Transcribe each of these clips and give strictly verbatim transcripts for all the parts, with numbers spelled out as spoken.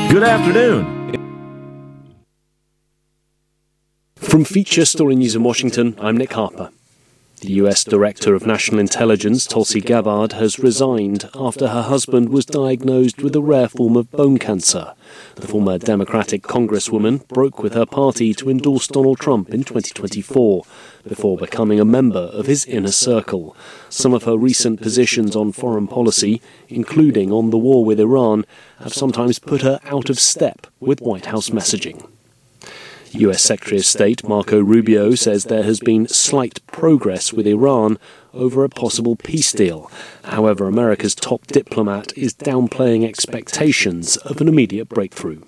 Good afternoon. From Feature Story News in Washington, I'm Nick Harper. The U S Director of National Intelligence, Tulsi Gabbard, has resigned after her husband was diagnosed with a rare form of bone cancer. The former Democratic Congresswoman broke with her party to endorse Donald Trump in twenty twenty-four, before becoming a member of his inner circle. Some of her recent positions on foreign policy, including on the war with Iran, have sometimes put her out of step with White House messaging. U S Secretary of State Marco Rubio says there has been slight progress with Iran over a possible peace deal. However, America's top diplomat is downplaying expectations of an immediate breakthrough.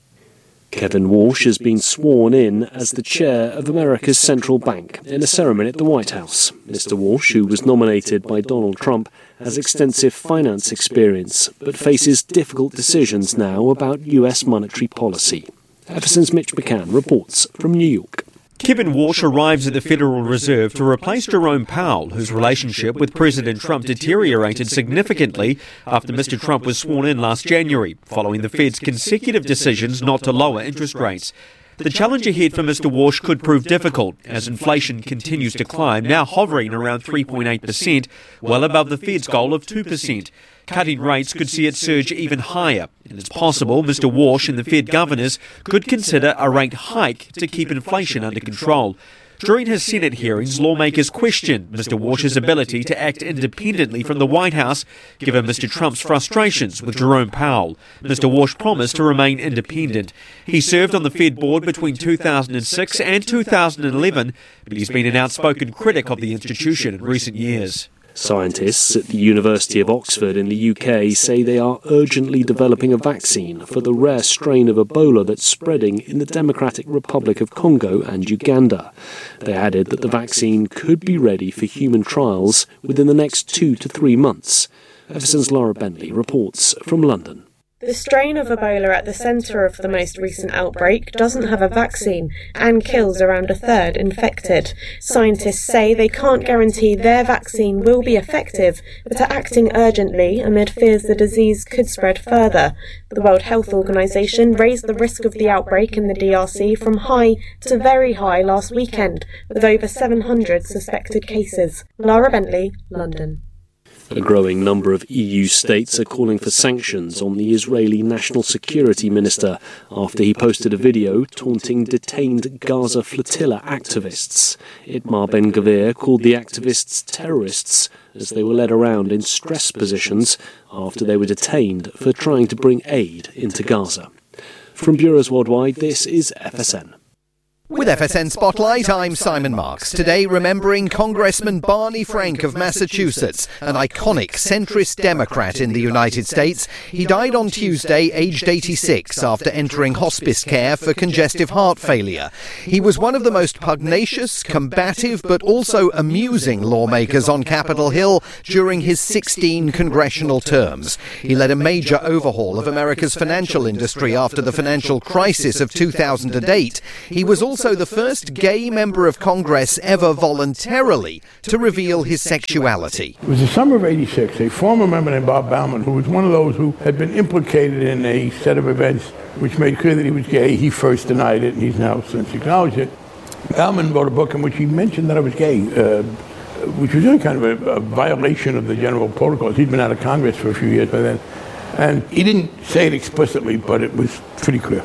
Kevin Walsh has been sworn in as the chair of America's central bank in a ceremony at the White House. Mister Walsh, who was nominated by Donald Trump, has extensive finance experience, but faces difficult decisions now about U S monetary policy. Everson's Mitch McCann reports from New York. Kevin Walsh arrives at the Federal Reserve to replace Jerome Powell, whose relationship with President Trump deteriorated significantly after Mister Trump was sworn in last January, following the Fed's consecutive decisions not to lower interest rates. The challenge ahead for Mister Walsh could prove difficult as inflation continues to climb, now hovering around three point eight percent, well above the Fed's goal of two percent. Cutting rates could see it surge even higher, and it's possible Mister Walsh and the Fed governors could consider a rate hike to keep inflation under control. During his Senate hearings, lawmakers questioned Mister Walsh's ability to act independently from the White House, given Mister Trump's frustrations with Jerome Powell. Mister Walsh promised to remain independent. He served on the Fed board between two thousand six and two thousand eleven, but he's been an outspoken critic of the institution in recent years. Scientists at the University of Oxford in the U K say they are urgently developing a vaccine for the rare strain of Ebola that's spreading in the Democratic Republic of Congo and Uganda. They added that the vaccine could be ready for human trials within the next two to three months. Everson's Laura Bentley reports from London. The strain of Ebola at the centre of the most recent outbreak doesn't have a vaccine and kills around a third infected. Scientists say they can't guarantee their vaccine will be effective, but are acting urgently amid fears the disease could spread further. The World Health Organization raised the risk of the outbreak in the D R C from high to very high last weekend, with over seven hundred suspected cases. Laura Bentley, London. A growing number of E U states are calling for sanctions on the Israeli National Security Minister after he posted a video taunting detained Gaza flotilla activists. Itamar Ben-Gvir called the activists terrorists as they were led around in stress positions after they were detained for trying to bring aid into Gaza. From Bureaus Worldwide, this is F S N. With F S N Spotlight, I'm Simon Marks. Today, remembering Congressman Barney Frank of Massachusetts, an iconic centrist Democrat in the United States. He died on Tuesday, aged eighty-six, after entering hospice care for congestive heart failure. He was one of the most pugnacious, combative, but also amusing lawmakers on Capitol Hill during his sixteen congressional terms. He led a major overhaul of America's financial industry after the financial crisis of two thousand eight. He was also also the first gay member of Congress ever voluntarily to reveal his sexuality. It was the summer of eighty-six. A former member named Bob Bauman, who was one of those who had been implicated in a set of events which made clear that he was gay. He first denied it, and he's now since acknowledged it. Bauman wrote a book in which he mentioned that I was gay, uh, which was really kind of a, a violation of the general protocols. He'd been out of Congress for a few years by then. And he didn't say it explicitly, but it was pretty clear.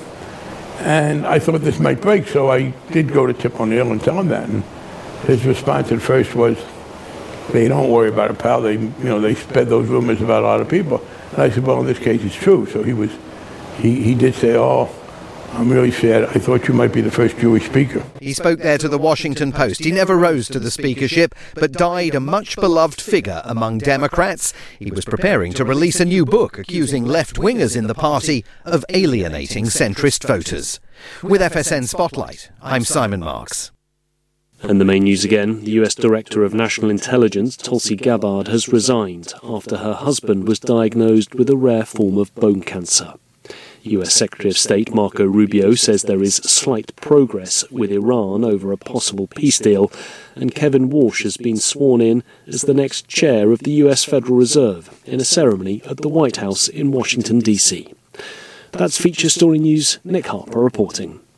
And I thought this might break, so I did go to Tip O'Neill and tell him that. And his response at first was, "They don't worry about it, pal. They, you know, they spread those rumors about a lot of people." And I said, "Well, in this case, it's true." So he was, he, he did say, "Oh, I'm really sad. I thought you might be the first Jewish speaker." He spoke there to the Washington Post. He never rose to the speakership, but died a much-beloved figure among Democrats. He was preparing to release a new book accusing left-wingers in the party of alienating centrist voters. With F S N Spotlight, I'm Simon Marks. And the main news again, the U S Director of National Intelligence, Tulsi Gabbard, has resigned after her husband was diagnosed with a rare form of bone cancer. U S Secretary of State Marco Rubio says there is slight progress with Iran over a possible peace deal, and Kevin Walsh has been sworn in as the next chair of the U S Federal Reserve in a ceremony at the White House in Washington, D C That's Feature Story News, Nick Harper reporting.